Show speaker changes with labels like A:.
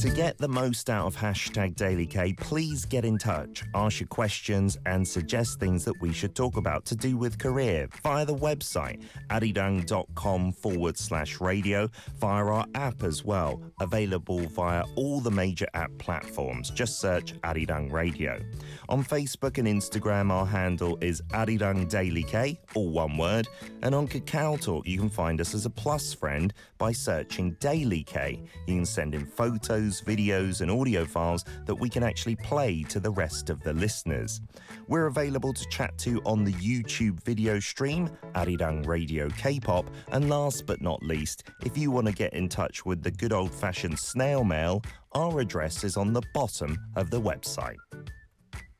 A: To get the most out of hashtag Daily K, please get in touch, ask your questions and suggest things that we should talk about to do with career via the website arirang.com/radio, via our app as well, available via all the major app platforms. Just search Arirang Radio. On Facebook and Instagram, our handle is Arirang Daily K, all one word, and on Kakao Talk you can find us as a plus friend by searching Daily K. You can send in photos, videos and audio files that we can actually play to the rest of the listeners. We're available to chat to on the YouTube video stream, Arirang Radio K-pop, and last but not least, if you want to get in touch with the good old-fashioned snail mail, our address is on the bottom of the website.